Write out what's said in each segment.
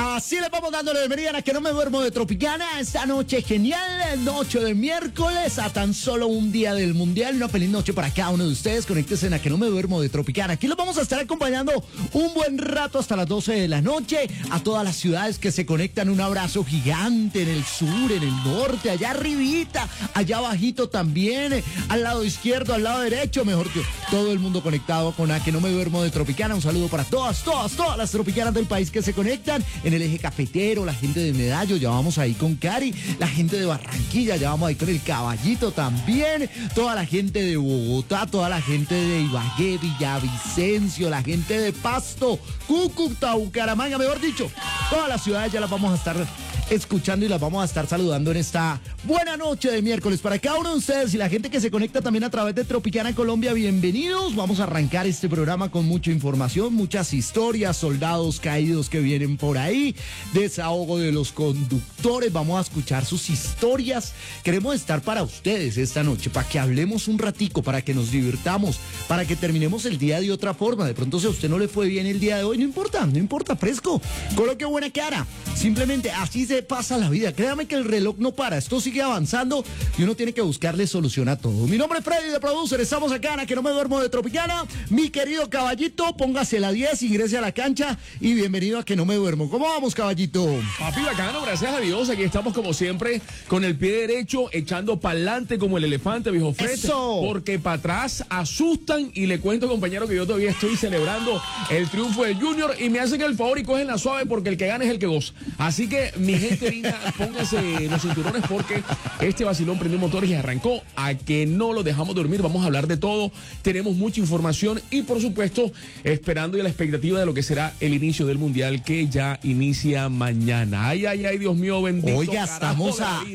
Así le vamos dando la bienvenida a Que No Me Duermo de Tropicana. Esta noche genial, noche de miércoles, a tan solo un día del Mundial. Una feliz noche para cada uno de ustedes. Conéctense en A Que No Me Duermo de Tropicana. Aquí los vamos a estar acompañando un buen rato hasta las 12 de la noche. A todas las ciudades que se conectan, un abrazo gigante en el sur, en el norte, allá arribita, allá abajito también, al lado izquierdo, al lado derecho, mejor que todo el mundo conectado con A Que No Me Duermo de Tropicana. Un saludo para todas las tropicanas del país que se conectan en el eje cafetero, la gente de Medallo, ya vamos ahí con Cari, la gente de Barranquilla, ya vamos ahí con el Caballito también, toda la gente de Bogotá, toda la gente de Ibagué, Villavicencio, la gente de Pasto, Cúcuta, Bucaramanga, mejor dicho, todas las ciudades ya las vamos a estar escuchando y las vamos a estar saludando en esta buena noche de miércoles. Para cada uno de ustedes y la gente que se conecta también a través de Tropicana Colombia, bienvenidos. Vamos a arrancar este programa con mucha información, muchas historias, soldados caídos que vienen por ahí, desahogo de los conductores, vamos a escuchar sus historias. Queremos estar para ustedes esta noche, para que hablemos un ratico, para que nos divirtamos, para que terminemos el día de otra forma. De pronto si a usted no le fue bien el día de hoy, no importa, fresco, coloque buena cara, simplemente así se pasa la vida. Créame que el reloj no para, esto sigue avanzando y uno tiene que buscarle solución a todo. Mi nombre es Freddy de Producer, estamos acá en A Que No Me Duermo de Tropicana. Mi querido Caballito, póngase la 10, ingrese a la cancha y bienvenido a Que No Me Duermo. ¿Cómo vamos, Caballito? Papi, bacano, gracias a Dios. Aquí estamos como siempre con el pie derecho, echando para adelante como el elefante, viejo Fred. ¡Eso! Porque para atrás asustan y le cuento, compañero, que yo todavía estoy celebrando el triunfo del Junior y me hacen el favor y cogen la suave porque el que gana es el que goza. Así que, mi gente linda, pónganse los cinturones porque este vacilón prendió motores y arrancó. A que no lo dejamos dormir, vamos a hablar de todo. Tenemos mucha información y, por supuesto, esperando y a la expectativa de lo que será el inicio del Mundial que ya inicia mañana. Ay, Dios mío, bendito. Oiga, estamos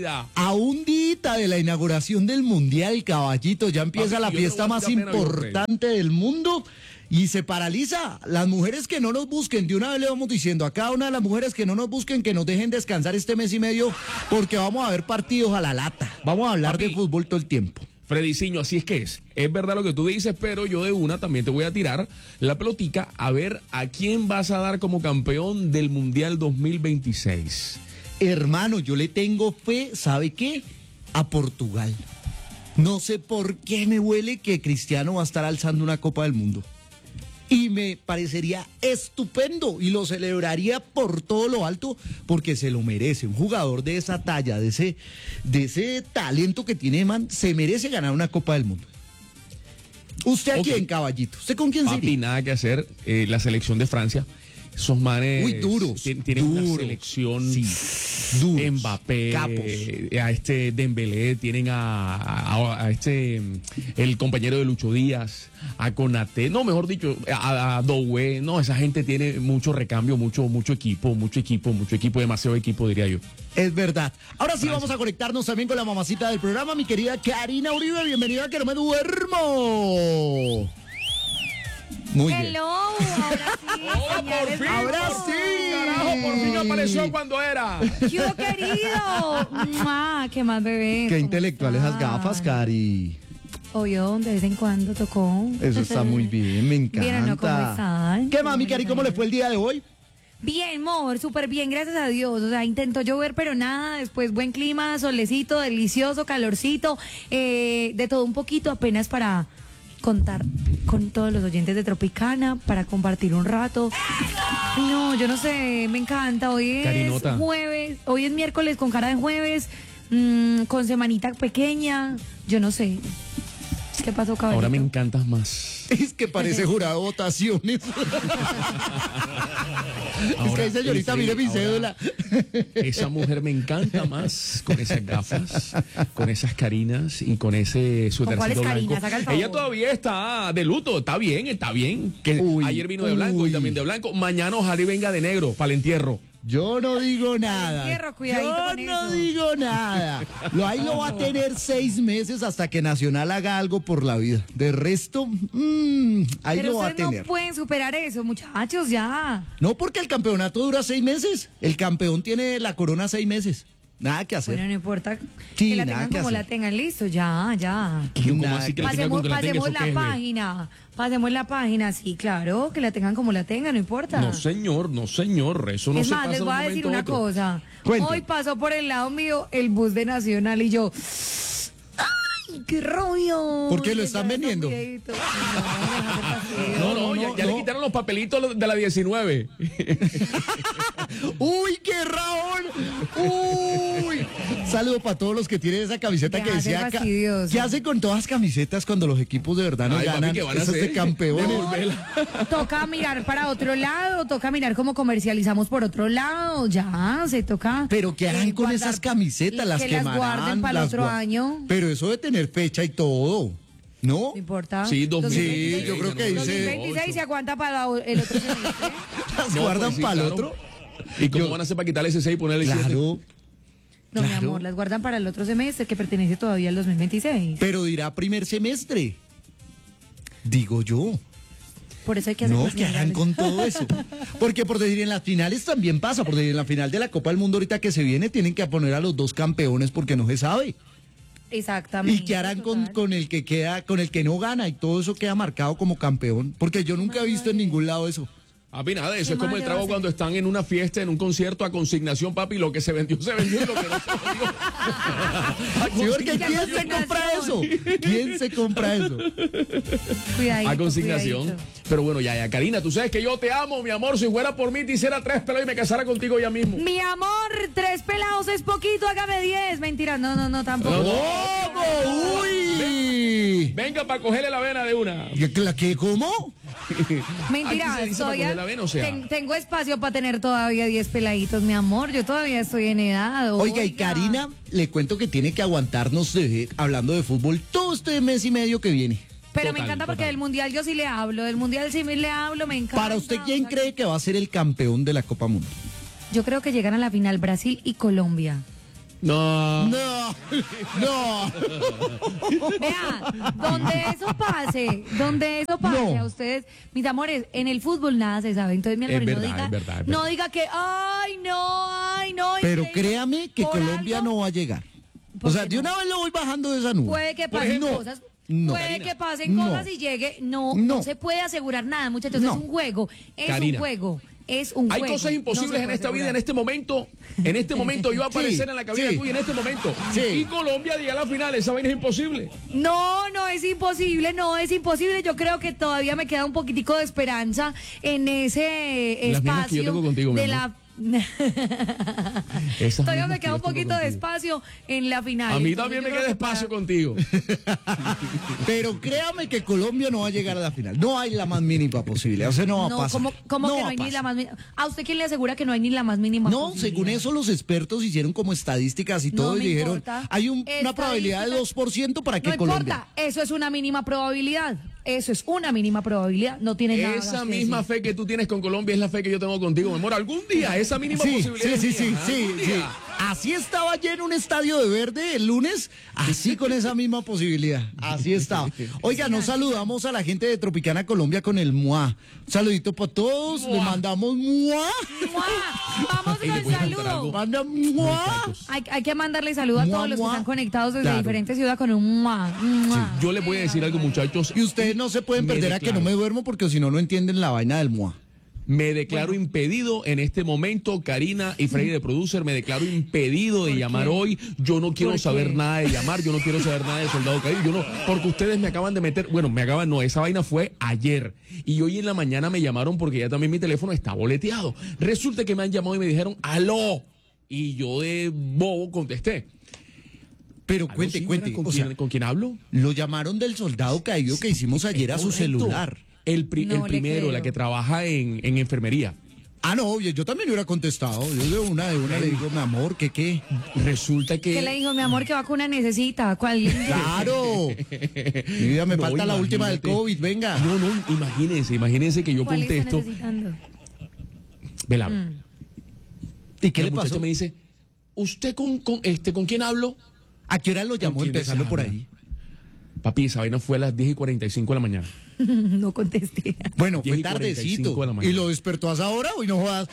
a un día de la inauguración del Mundial, Caballito. Ya empieza la fiesta más importante del mundo. Y se paraliza. Las mujeres que no nos busquen, de una vez le vamos diciendo a cada una de las mujeres que no nos busquen, que nos dejen descansar este mes y medio, porque vamos a ver partidos a la lata. Vamos a hablar de fútbol todo el tiempo. Frediciño, así es que es verdad lo que tú dices, pero yo de una también te voy a tirar la pelotica a ver a quién vas a dar como campeón del Mundial 2026. Hermano, yo le tengo fe, ¿sabe qué? A Portugal. No sé por qué me huele que Cristiano va a estar alzando una Copa del Mundo. Y me parecería estupendo y lo celebraría por todo lo alto porque se lo merece. Un jugador de esa talla, de ese talento que tiene, man, se merece ganar una Copa del Mundo. ¿Usted a quién, Caballito? ¿Usted con quién Papi, sería? nada que hacer. La selección de Francia. Esos manes. Muy duros. Tienen una selección. Sí, duros. Mbappé. Capos. A este Dembélé. Tienen a este. El compañero de Lucho Díaz. A Konaté. No, mejor dicho. A Doué. No, esa gente tiene mucho recambio, mucho equipo. Demasiado equipo, diría yo. Es verdad. Ahora sí vamos a conectarnos también con la mamacita del programa, mi querida Karina Uribe. Bienvenida a Que No Me Duermo. Muy bien. Hello, ahora sí. ¡Oh, por fin! Ahora sí. Carajo, por fin apareció cuando era. ¡Yo, querido! ¡Mua! ¿Qué más, bebé? Qué ¿Cómo intelectuales esas estás? gafas, Cari. Obvio, de vez en cuando tocó. Eso está muy bien, me encanta. ¿Vieron, no? ¿Cómo están? ¿Qué más, mi Cari? ¿Cómo le fue el día de hoy? Bien, amor, súper bien, gracias a Dios. O sea, intentó llover, pero nada. Después, buen clima, solecito, delicioso, calorcito. De todo un poquito, apenas para contar con todos los oyentes de Tropicana, para compartir un rato. No, yo no sé, me encanta. Hoy es Carinota. jueves, hoy es miércoles con cara de jueves, con semanita pequeña. Yo no sé. ¿Qué pasó, caballito? Ahora me encantas más. Es que parece jurado de votaciones. Es que ahí, señorita, sí, mire mi cédula. Esa mujer me encanta más con esas gafas, con esas carinas y con ese suétercito cuáles blanco. carinas? Haga el favor. Ella todavía está de luto, está bien. Que Uy, ayer vino de blanco uy. y también de blanco. Mañana ojalá y venga de negro para el entierro. Yo no digo nada. Entierro, cuidadito Yo con no eso. digo nada. Ahí lo va a tener 6 meses hasta que Nacional haga algo por la vida. De resto, ahí Pero lo va a ustedes tener. no pueden superar eso, muchachos, ya. No, porque el campeonato dura 6 meses. El campeón tiene la corona 6 meses. Nada que hacer. Bueno, no importa Sí, que la nada tengan que como hacer. la tengan, listo, ya. ¿Cómo Nada así que la tengan Pasemos, cuando la tengan? pasemos ¿Eso qué la es, ve? página, pasemos la página, sí, claro, que la tengan como la tengan, no importa. No, señor, eso no Es se más, pasa les de voy un a decir momento a una otro. cosa. Cuente. Hoy pasó por el lado mío el bus de Nacional y yo... ¡Ay, qué rollo! ¿Por qué lo Ya están vendiendo? videíto. No, ya le quitaron los papelitos de la 19. ¡Uy, qué rabón! ¡Uy! Saludo para todos los que tienen esa camiseta Ya, que decía qué fastidioso. ¿qué hacen con todas las camisetas cuando los equipos de verdad no Ay, papi, ganan? ¿qué van a Esas de hacer? campeones. Devolverla. Toca mirar para otro lado, toca mirar cómo comercializamos por otro lado, ya, se toca. Pero ¿qué harán con guardar- esas camisetas? y Las que las quemarán, guarden para el las otro gua- año. Pero eso de tener fecha y todo, ¿no? No importa. Sí, 2026. Sí, yo creo que dice- 2026 se aguanta para el otro semestre. Las No, guardan pues sí, para el claro. otro. ¿Y cómo Yo- van a hacer para quitarle ese 6 y ponerle 7? Claro, No, mi Claro. amor, las guardan para el otro semestre que pertenece todavía al 2026. pero dirá primer semestre. Digo yo. Por eso hay que hacer No, los ¿qué harán minerales. con todo eso? Porque por decir, en las finales también pasa, por decir, en la final de la Copa del Mundo ahorita que se viene, tienen que poner a los dos campeones porque no se sabe. Exactamente. ¿Y qué harán total. con el que queda, con el que no gana y todo eso queda marcado como campeón? Porque yo nunca he visto en ningún lado eso. Papi, nada, eso ¿Qué es como más el le va a trago hacer? cuando están en una fiesta, en un concierto a consignación, papi, lo que se vendió y lo que no se vendió. Sí, porque Ya ¿quién se consignación. compra eso? ¿Quién se compra eso? Cuidadito, A consignación. cuidadito. Pero bueno, ya, Karina, tú sabes que yo te amo, mi amor. Si fuera por mí, te hiciera 3 pelos y me casara contigo ya mismo. Mi amor, 3 pelados es poquito, hágame 10. Mentira, no, tampoco. ¿Cómo? ¡Uy! Venga para cogerle la vena de una. ¿Qué? ¿Cómo? Mentira, Aquí se dice para todavía coger la vena, o sea. tengo espacio para tener todavía 10 peladitos, mi amor. Yo todavía estoy en edad. Oiga, y Karina, le cuento que tiene que aguantarnos hablando de fútbol todo este mes y medio que viene. Pero me Total, encanta porque total. del mundial yo sí le hablo. Del mundial sí le hablo, me encanta. Para usted, ¿quién O sea, cree que va a ser el campeón de la Copa Mundo? Yo creo que llegan a la final Brasil y Colombia. No. No, no. Vea, donde eso pase No. a ustedes, mis amores, en el fútbol nada se sabe. Entonces, mi Es amor, verdad, es verdad, es no verdad. diga que, ay, no. Pero increíble. créame que Por Colombia algo, no va a llegar. ¿Por O sea, qué de no? una vez lo voy bajando de esa nube. Puede que Por pasen ejemplo, cosas. no. Puede Karina, que pasen no. cosas y llegue. No No. se puede asegurar nada, muchachos. No. Es un juego. Es Karina, un juego. Es un Hay juego. cosas imposibles No se en puede esta vida, en asegurar. este momento. En este momento yo voy a aparecer Sí, en la cabina sí. tuya en este momento. Sí. Y Colombia llega a la final. Esa vaina es imposible. No es imposible, no es imposible. Yo creo que todavía me queda un poquitico de esperanza en ese Las mismas espacio que yo tengo contigo, mi de amor. la. Esas Todavía mismas me que queda yo un tengo poquito de contigo. espacio en la final. A mí Entonces, también yo me creo queda que espacio para- contigo. Pero créame que Colombia no va a llegar a la final. No hay la más mínima posibilidad. O sea, no va a No, pasar. ¿cómo que no va a hay ni pasar. la más mínima? ¿A usted quién le asegura que no hay ni la más mínima? No, posibilidad? según eso los expertos hicieron como estadísticas y No todo y me dijeron, importa. hay una probabilidad de 2% para que No Colombia. importa, eso es una mínima probabilidad. Eso es una mínima probabilidad. No tiene nada más Esa que misma decir. fe que tú tienes con Colombia es la fe que yo tengo contigo, mi amor. Algún día esa mínima Sí, posibilidad. sí, es sí, mía, sí, algún sí. día. Así estaba lleno un estadio de verde el lunes, así con esa misma posibilidad. Así estaba. Oiga, nos saludamos a la gente de Tropicana Colombia con el MUA. Un saludito para todos, le mandamos MUA. ¡Mua! Vamos Ey, con ¿le el puedes cantar saludo. algo? Manda MUA. Hay que mandarle saludo a Mua, todos los que mua. están conectados desde Claro. diferentes ciudades con un mua, mua. Yo les voy a decir algo, muchachos. Y ustedes no se pueden Me perder a que declaro. no me duermo porque si no, no entienden la vaina del MUA. Me declaro impedido en este momento, Karina y Freddy de Producer, me declaro impedido de llamar hoy. Yo no quiero ¿Por saber qué? nada de llamar, yo no quiero saber nada de Soldado Caído. Yo no, porque ustedes me acaban de meter, bueno, no, esa vaina fue ayer. Y hoy en la mañana me llamaron porque ya también mi teléfono está boleteado. Resulta que me han llamado y me dijeron, aló. Y yo de bobo contesté. Pero "Aló, cuente, señora, cuente. ¿Con, O sea, quién, ¿con quién hablo? lo llamaron del soldado caído que hicimos ayer a su Correcto. celular. El No le primero, creo. la que trabaja en enfermería. Ah, no, yo también hubiera contestado. Yo de una le digo, mi amor, ¿qué? Resulta ¿Qué le que... dijo mi amor? ¿Qué vacuna necesita? ¿Cuál? ¡Claro! Mi vida, me No, falta la última del imagínate. COVID, venga. No, imagínense que yo ¿Cuál está contesto. necesitando? Vela. ¿Y qué La le muchacha pasó? me dice, ¿usted con quién hablo? ¿A qué hora lo llamó quién empezando desea por hablar? ahí? Papi, esa vaina fue a las 10:45 de la mañana. No contesté. Bueno, fue 10:45 tardecito. de la mañana. ¿Y lo despertó a esa hora? Uy, no jodas.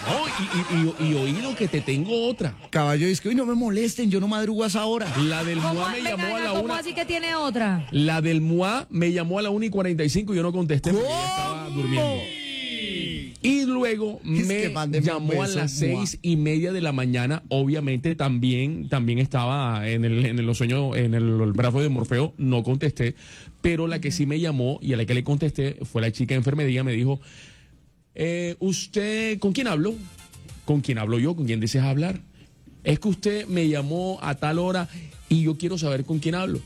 Y oí lo que te tengo otra. Caballo dice que, uy, no me molesten, yo no madrugo a esa hora. La del ¿Cómo, MUA me llamó a la ¿cómo 1. así que tiene otra? La del MUA me llamó a la 1:45 y yo no contesté porque ella estaba durmiendo. Y luego Es que me mándeme un llamó a beso, las MUA. 6:30 de la mañana. Obviamente también estaba en los sueños, en el brazo de Morfeo. No contesté. Pero la que sí me llamó y a la que le contesté fue la chica de enfermería. Me dijo, ¿usted con quién habló? ¿Con quién hablo yo? ¿Con quién deseas hablar? Es que usted me llamó a tal hora y yo quiero saber con quién hablo.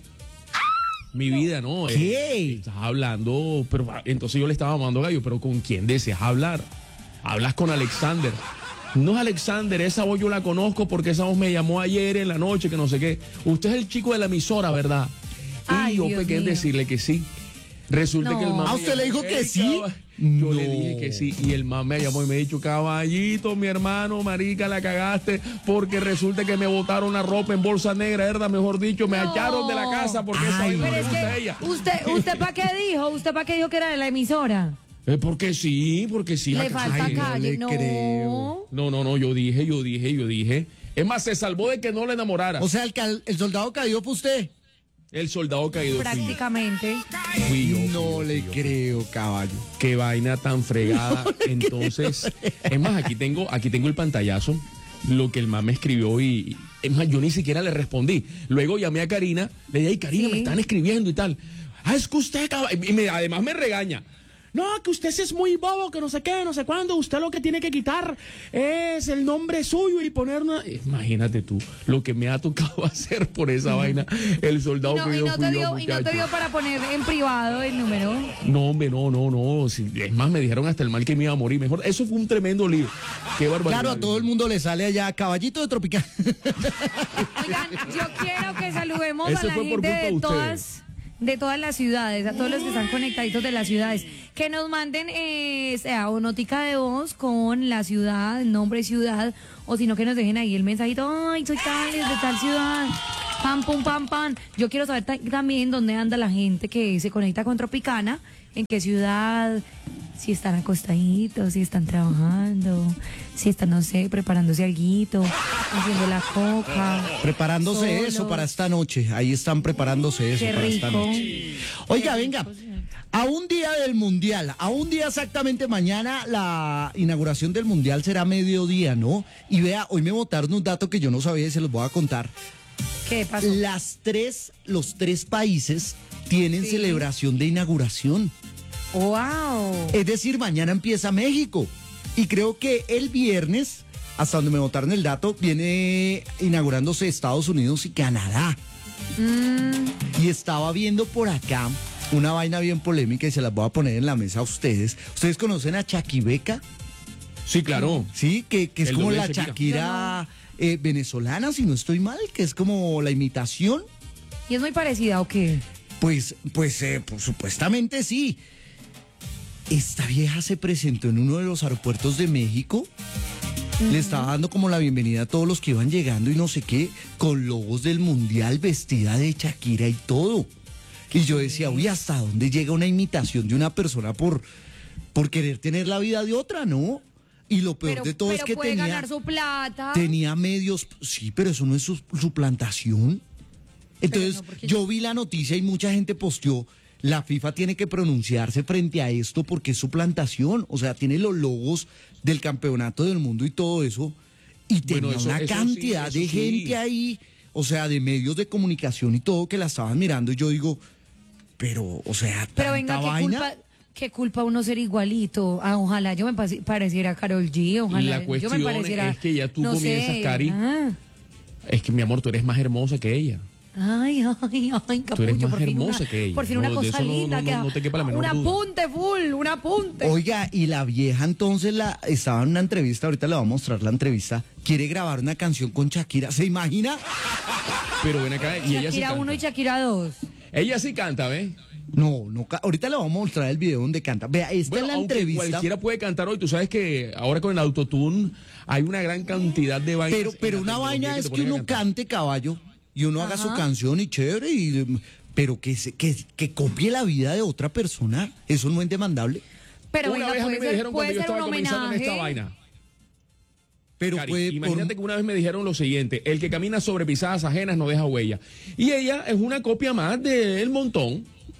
Mi vida, ¿no? ¿Qué? Estás hablando, pero entonces yo le estaba mandando gallo, pero ¿con quién deseas hablar? Hablas con Alexander. No es Alexander, esa voz yo la conozco porque esa voz me llamó ayer en la noche, que no sé qué. Usted es el chico de la emisora, ¿verdad? Ay, Y yo Dios pequé en mío. decirle que sí. Resulta No. que el man ¿Ah, me usted le llamó, dijo que "Ey, sí? Yo le No. dije que sí y el man me llamó y me dijo, caballito, mi hermano, marica, la cagaste porque resulta que me botaron la ropa en bolsa negra, ¿verdad? Mejor dicho, me No. echaron de la casa porque esa Ay, vaina no Pero le es gusta a ella. que, ¿usted para qué dijo? ¿Usted para qué dijo que era de la emisora? Porque sí. Le falta Ay, no calle, le no. creo. No, yo dije. Es más, se salvó de que no le enamorara. O sea, el soldado cayó por usted. El soldado caído Prácticamente. fui yo. No le creo, caballo. Qué vaina tan fregada. Entonces, es más, aquí tengo el pantallazo, lo que el man me escribió y es más, yo ni siquiera le respondí. Luego llamé a Karina, le dije, ay, Karina, Sí. me están escribiendo y tal. Ah, es que usted, además me regaña. No, que usted es muy bobo, que no sé qué, no sé cuándo. Usted lo que tiene que quitar es el nombre suyo y poner una... Imagínate tú lo que me ha tocado hacer por esa vaina. El soldado que yo fui yo, y no muchacho. te dio para poner en privado el número. No, hombre, no. Es más, me dijeron hasta el mal que me iba a morir. Mejor, eso fue un tremendo lío. Qué barbaridad. Claro, a todo el mundo le sale allá caballito de tropical. Oigan, yo quiero que saludemos Ese a la fue por gente culpa de de ustedes. todas las ciudades, a todos los que están conectaditos de las ciudades, que nos manden o notica de voz con la ciudad, el nombre de ciudad, o si no que nos dejen ahí el mensajito, ay, soy tal, de tal ciudad, pam, pum, pam, pam. Yo quiero saber también dónde anda la gente que se conecta con Tropicana, en qué ciudad, si están acostaditos, si están trabajando, si están, no sé, preparándose alguito, haciendo la coca. Preparándose solos. eso para esta noche. Ahí están preparándose eso Qué para esta rico. noche. Oiga, venga. A un día del Mundial, a un día exactamente mañana, la inauguración del Mundial será mediodía, ¿no? Y vea, hoy me botaron un dato que yo no sabía y se los voy a contar. ¿Qué pasó? Los tres países tienen Sí. celebración de inauguración. ¡Wow! Es decir, mañana empieza México. Y creo que el viernes, hasta donde me botaron el dato, viene inaugurándose Estados Unidos y Canadá. Y estaba viendo por acá una vaina bien polémica y se las voy a poner en la mesa a ustedes. ¿Ustedes conocen a Chaquibeca? Sí, claro. Sí, que es El como doble la de Shakira venezolana, si no estoy mal, que es como la imitación. ¿Y es muy parecida o qué? Pues supuestamente sí. Esta vieja se presentó en uno de los aeropuertos de México. Le estaba dando como la bienvenida a todos los que iban llegando y no sé qué, con logos del Mundial, vestida de Shakira y todo. Y yo decía, uy, ¿hasta dónde llega una imitación de una persona por querer tener la vida de otra, no? Y lo peor de todo es que puede ganar su plata. tenía medios, sí, pero eso no es suplantación. Entonces, no, porque yo vi la noticia y mucha gente posteó, la FIFA tiene que pronunciarse frente a esto porque es suplantación, o sea, tiene los logos del campeonato del mundo y todo eso, y Bueno, tenía eso- una eso cantidad sí, de eso sí. gente ahí, o sea, de medios de comunicación y todo que la estaban mirando, y yo digo, pero, o sea, Pero tanta venga, vaina. qué culpa uno ser igualito. Ah, ojalá yo me pareciera a Karol G, ojalá La yo cuestión me pareciera. es que ya tú no comienzas, sé, Cari. Es que, mi amor, tú eres más hermosa que ella. Ay, Tú eres capullo, más hermosa que ella. Por fin No, una de cosa eso no- linda. no te quepa la menor un duda. apunte full, un apunte. Oiga, y la vieja entonces estaba en una entrevista, ahorita le voy a mostrar la entrevista, quiere grabar una canción con Shakira, ¿se imagina? Pero ven acá, y ella sí Shakira 1 y canta. Shakira 2. Ella sí canta, ¿ves? No, ahorita le vamos a mostrar el video donde canta. Vea, esta Bueno, es la aunque entrevista. cualquiera puede cantar hoy. Tú sabes que ahora con el autotune hay una gran cantidad de vainas. Pero en la una tecnología vaina te es que ponen a uno cantar. cante, caballo, y uno haga su Ajá. canción y chévere, pero que copie la vida de otra persona, ¿eso no es demandable? Pero una venga, vez a mí me puede dijeron cuando yo ser estaba un comenzando en esta homenaje. vaina. Pero Cari, puede, imagínate que una vez me dijeron lo siguiente: el que camina sobre pisadas ajenas no deja huella. Y ella es una copia más del montón.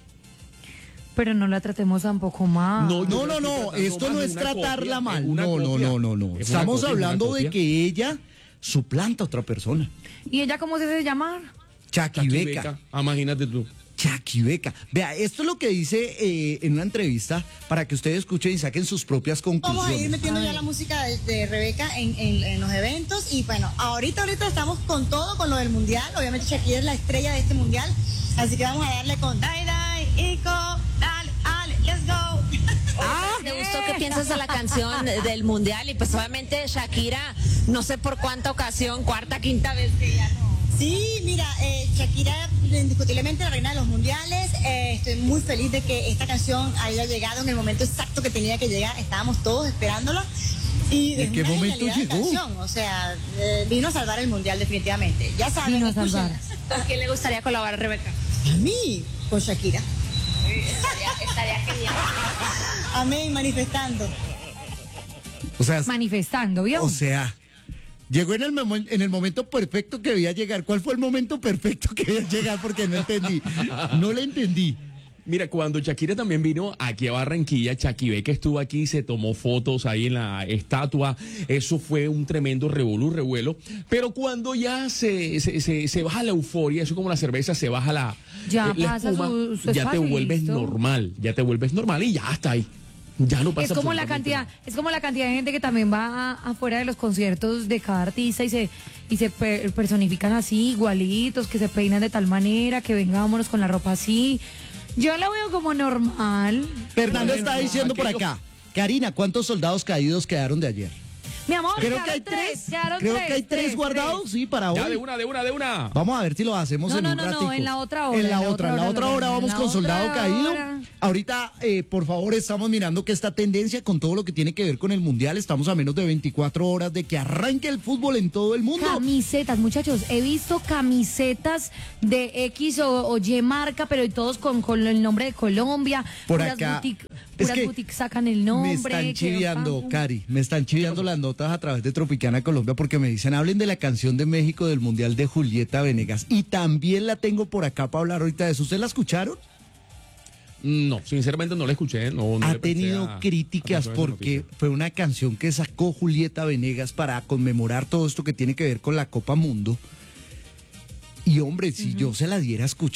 Pero no la tratemos tampoco mal. No, No, yo no, la estoy no, tratando esto más no de es una tratarla copia, mal. es una No, no, copia. no, no, no. Es una Estamos copia, hablando una de copia. que ella suplanta a otra persona. ¿Y ella cómo se debe llamar? Chaquibeca. Imagínate tú. Chaquibeca. Vea, esto es lo que dice en una entrevista para que ustedes escuchen y saquen sus propias Vamos a ir conclusiones. metiendo ya la música de Rebeca en los eventos y bueno, ahorita estamos con todo, con lo del mundial. Obviamente Shakira es la estrella de este mundial, así que vamos a darle con Dai Dai, Ico, dale, ale, let's go. ¿Te gustó? ¿Qué piensas de la canción del mundial? Y pues obviamente Shakira, no sé por cuánta ocasión, cuarta, quinta vez que ya no. Sí, mira, Shakira indiscutiblemente la reina de los mundiales. Estoy muy feliz de que esta canción haya llegado en el momento exacto que tenía que llegar. Estábamos todos esperándola. Y ¿En es qué una momento genialidad de llegó? canción, o sea, vino a salvar el mundial definitivamente. Ya saben, Vino a salvar. escúchenla. ¿Con quién le gustaría colaborar, Rebeca? A mí, con Shakira. Estaría genial. Amén, manifestando. O sea, Manifestando, ¿vio? o sea, llegó en el momento perfecto que debía llegar. ¿Cuál fue el momento perfecto que debía llegar? Porque no entendí. No le entendí. Mira, cuando Shakira también vino aquí a Barranquilla, Chaquibeca estuvo aquí, se tomó fotos ahí en la estatua, eso fue un tremendo revuelo, pero cuando ya se baja la euforia, eso como la cerveza, se baja la pasa espuma, su ya te espacio y vuelves listo. normal, y ya está ahí. Ya no pasa Es como la absolutamente cantidad, nada. es como la cantidad de gente que también va afuera de los conciertos de cada artista y se personifican así, igualitos, que se peinan de tal manera, que vengámonos con la ropa así. Yo lo veo como normal. Fernando Bueno, está diciendo por aquello- acá. Karina, ¿cuántos soldados caídos quedaron de ayer? Mi amor, Creo que hay tres. Creo que hay tres guardados, sí, para Ya hoy. de una. Vamos a ver si lo hacemos No, en no, un no, no, ratico. en la otra hora, En la otra hora vamos con soldado caído. hora. Ahorita, por favor, estamos mirando que esta tendencia con todo lo que tiene que ver con el Mundial, estamos a menos de 24 horas de que arranque el fútbol en todo el mundo. Camisetas, muchachos, he visto camisetas de X o Y marca, pero todos con el nombre de Colombia. Por puras acá. boutique- Es puras que boutiques sacan el nombre. Me están que chiviando, pam, Cari, me están chiviando las notas a través de Tropicana Colombia porque me dicen, hablen de la canción de México del Mundial de Julieta Venegas. Y también la tengo por acá para hablar ahorita de eso. ¿Ustedes la escucharon? No, sinceramente no la escuché. No Ha le presté tenido críticas atención a esa porque noticia. fue una canción que sacó Julieta Venegas para conmemorar todo esto que tiene que ver con la Copa Mundo. Y hombre, si yo se la diera a escuchar,